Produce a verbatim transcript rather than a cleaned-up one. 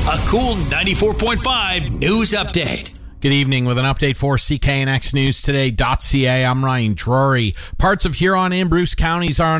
A cool ninety-four point five news update. Good evening with an update for C K N X News Today.ca. I'm Ryan Drury. Parts of Huron and Bruce counties are